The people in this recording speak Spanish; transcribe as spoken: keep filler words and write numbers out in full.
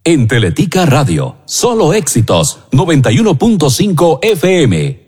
En Teletica Radio, solo éxitos, noventa y uno punto cinco F M.